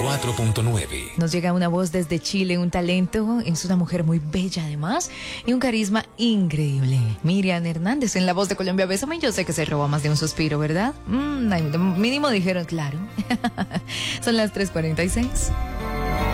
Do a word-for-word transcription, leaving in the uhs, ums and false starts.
cuatro punto nueve. Nos llega una voz desde Chile, un talento, es una mujer muy bella además y un carisma increíble. Miriam Hernández en La Voz de Colombia. Bésame, yo sé que se robó más de un suspiro, ¿verdad? Mm, mínimo dijeron, claro. Son las tres cuarenta y seis.